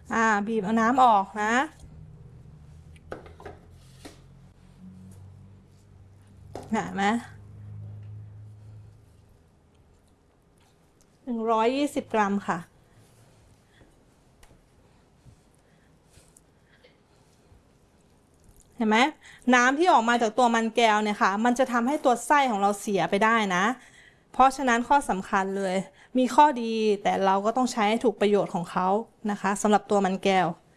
บีบเอาน้ำออกนะเห็นไหม120 กรัมค่ะเห็นไหมน้ำที่ออกมาจากตัวมันแก้วเนี่ยค่ะมันจะทำให้ตัวไส้ของเราเสียไปได้นะเพราะฉะนั้นข้อสำคัญเลยมีข้อดีแต่เราก็ต้องใช้ให้ถูกประโยชน์ของเขานะคะสำหรับตัวมันแก้ว